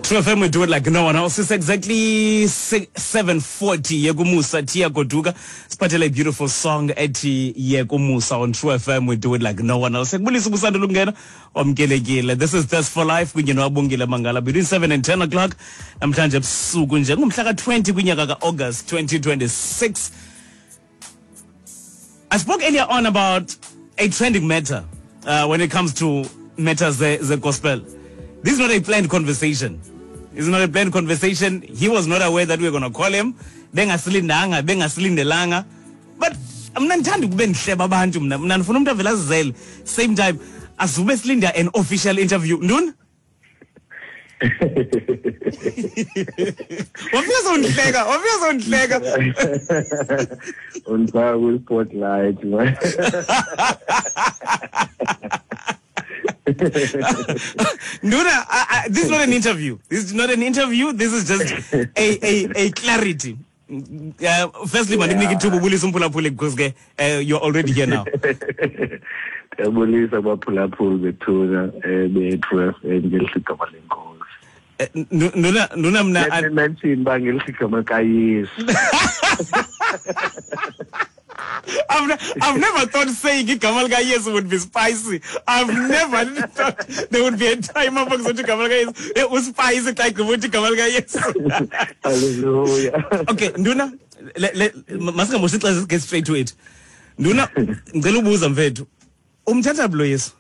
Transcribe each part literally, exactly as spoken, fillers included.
True F M, we do it like no one else. It's exactly seven forty. Yegumusa Tia Goduga. Spatele a beautiful song eti Yegumusa on True F M. We do it like no one else. This is Test for Life. We know Abungile Mangala between seven and ten o'clock. I'm trying to Sugunja. Umtaka twenty August twenty twenty-six. I spoke earlier on about a trending matter uh, when it comes to matters the, the gospel. This is not a planned conversation. It's not a planned conversation. He was not aware that we were going to call him. Bengasilindanga, bengasilindanga. But I'm not trying to be nhleba abantu mna. Mna ngifuna umuntu avela zele. Same time as ube silinda an official interview. Ndun? Wafika sonhleka, wafika sonhleka. Unfa will spotlight. Nduna, I, I, this is not an interview. This is not an interview. This is just a a, a clarity. Uh, firstly, yeah. Because uh, you're already here now. Nuna, nuna, mna. Let me mention Bangil I've, ne I've never thought saying Kamal Gayes would be spicy. I've never thought there would be a time of Kamal Gayes. It was spicy like Kamal Gayes. Hallelujah. Okay, Nduna, let let Maska Mosit, let's get straight to it. Nduna, Ngelubuza mfethu. Umthatha bloyes.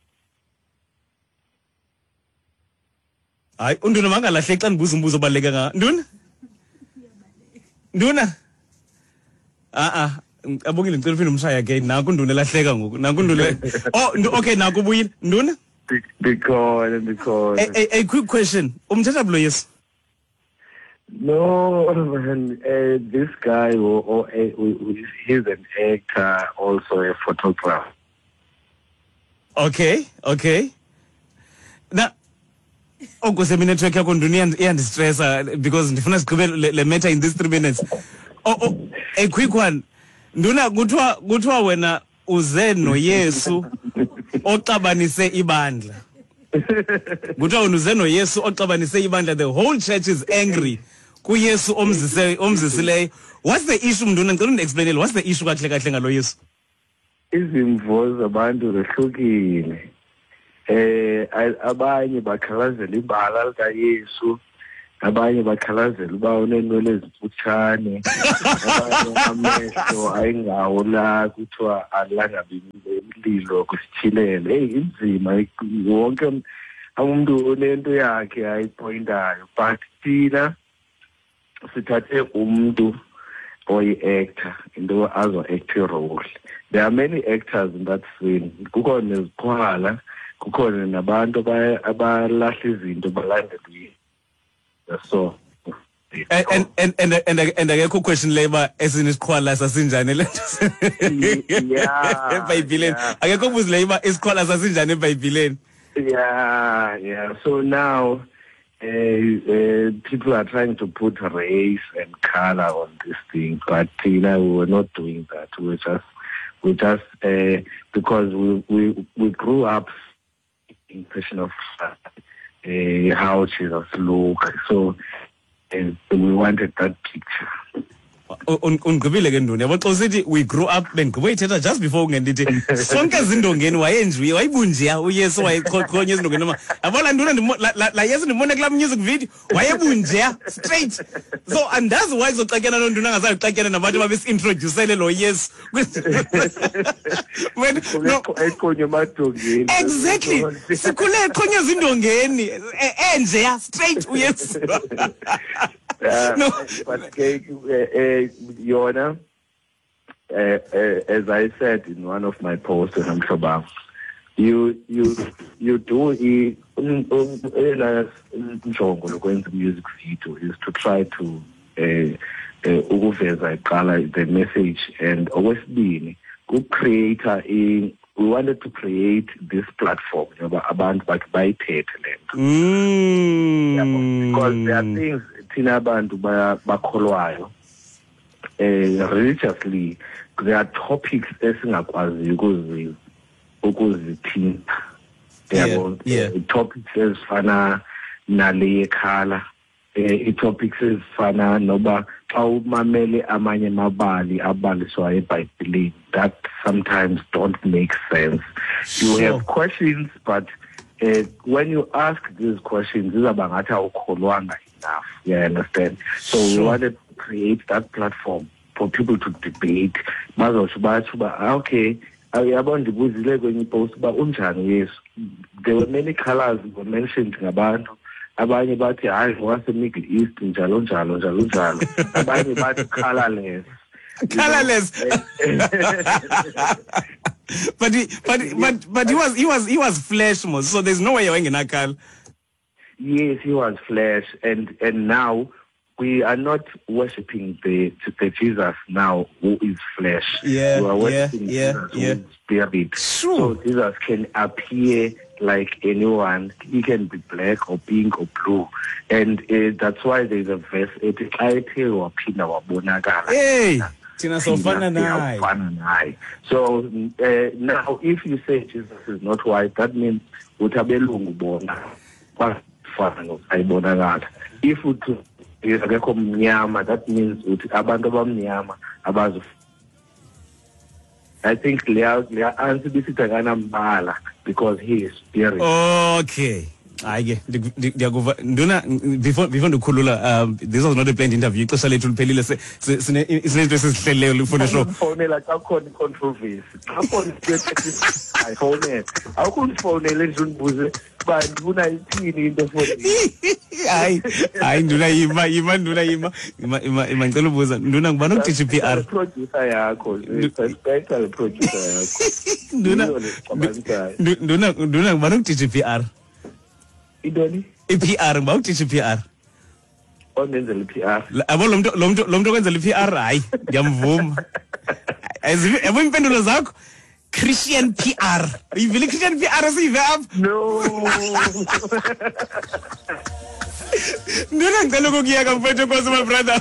Hayi, unduna mangalahle xa ndibuza umbuzo obaleka nga. Nduna? Nduna? Ah ah. Abongile ngicela ufike umshaya again naku nduna lahleka ngoku naku nduna oh okay naku buyile nduna because because a, a, a quick question umthatha blo yes no man uh, this guy or, or uh, he's an actor, also a photographer. Okay, okay. Now oh kuse mina network yakho nduna iyandistressa because ndifuna sigqibe le matter in these three minutes. Oh oh a quick one. Nduna kuthiwa kuthiwa wena uze noYesu oxabanise ibandla. Kuthiwa wena uze noYesu oxabanise ibandla. The whole church is angry kuYesu omzise omzisileyo. What's the issue Nduna? Ngicela undiexplainele what's the issue kahle kahle ngalo Yesu? Izimvo zabantu zehlukile. Eh abanye bakhalazela ibala lika Yesu. Abanye bakhalazela uba unenwele ezifutshane, abanye amehlo ayingawo la kuthiwa alangabi imlilo kusithilele. Hey inzima wonke umuntu unento yakhe ayipointayo, but thina sithathe umuntu oyi-actor into azo-act role. There are many actors in that scene. Kukhona nezikhwala, kukhona nabantu abalahla izinto balandelwe. So and and and and and and I get a question labor as in isikhwala sasinjani le yeah eBhayibhelini akekho kubuza labor isikhwala sasinjani eBhayibhelini. Yeah, yeah. So now uh, uh, people are trying to put race and color on this thing, but you know, we were not doing that. We were just we just uh, because we we we grew up impression of Uh, how Jesus look, so uh, we wanted that picture. Ungqibile ke nduna yabo xa usithi we grew up bengibuyithetha just before ungendithi sonke izindongeni wayenjiwe wayibunjiya uYesu wayeqhoqhonya izindongeni noma yabona nduna la Yesu ndimone kula music video wayebunjiya straight. So andazi why izoxatyana lo nduna angazaxatyana nabantu babesintroducele lo Yesu when no eqhonya emadongeni exactly sikhule eqhonya izindongeni enjeya straight uYesu. Uh, no. But uh, uh, Yona, uh, uh, as I said in one of my posts on Shabbat, you you you do a music video is to try to uh, uh, the message and always being good creator in. We wanted to create this platform about like by talent because there are things thina abantu bakholwayo eh religiously there are topics esingakwazi ukuzi ukuzithinta yabo topics ezifana nale ekhala eh i-topics ezifana noba xa umamele amanye amabali abaliswayo eBhayibhelini that sometimes don't make sense. You Sure. have questions, but uh, when you ask these questions, izaba ngathi awukholwanga enough. You understand? So Sure. we wanted to create that platform for people to debate. Bazosho bathi uba okay, yabo ndibuzile kwenye post uba unjani Yesu. There were many colors were mentioned ngabantu. Abanye bathi hayi wase Middle East njalo njalo njalo njalo. Abanye bathi colorless. Colorless. but he, but but but he was he was he was flesh most, so there's no way you're in a color. Yes, he was flesh, and and now we are not worshiping the the Jesus now who is flesh. Yeah, we are yeah, worshiping yeah, Jesus yeah. who is spirit. True. So Jesus can appear like anyone. He can be black or pink or blue, and uh, that's why there's a verse. It waphinda wabonakala. Hey, Tina sofana naye. Siyafana naye. So uh, now, if you say Jesus is not white, that means utabelungu bona bafana nokayibonakala. If uthi akekho mnyama, that means uthi abantu abamnyama abazo. I think Leah Leah answer this mbala because he is spirit. Okay. Hayi ke ndiyakuva nduna before before ndikhulula um this was not a planned interview ixesha lethu liphelile sine izinto esizihleleyo lifuna show Phonela xa khona controversy xa khona I phone awukundifonele nje undibuze ba ndifuna ithini into phone hayi hayi nduna yima yima nduna yima yima yima yima ngicela ubuza nduna ngubani uDJ P R producer yakho respect the producer yakho nduna nduna nduna ngubani uDJ P R idoni i-P R ngba uDJ P R onenzela i-P R abo lo muntu lo muntu lo muntu okwenzela i-P R hayi ngiyamvuma yabo impendulo zakho Christian P R ivile Christian P R sive apha no ndina ngicela ukuyeka mfethu Nkosi my brother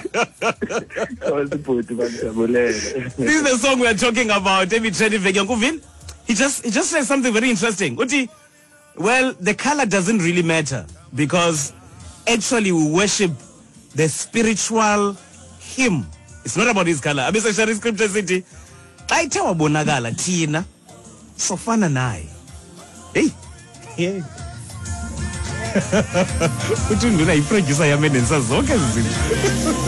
this is the song we are talking about every trend veki yankuvile he just he just said something very interesting uthi well, the color doesn't really matter because actually we worship the spiritual him. It's not about his color. Abese share scripture city. Xa ithe wabonakala thina sofana naye. Hey. Yeah. Uthi nduna iproducer yami nenza zonke izinto.